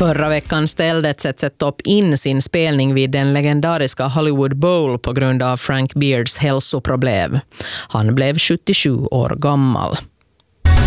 Förra veckan ställde ZZ Top in sin spelning vid den legendariska Hollywood Bowl på grund av Frank Beards hälsoproblem. Han blev 77 år gammal.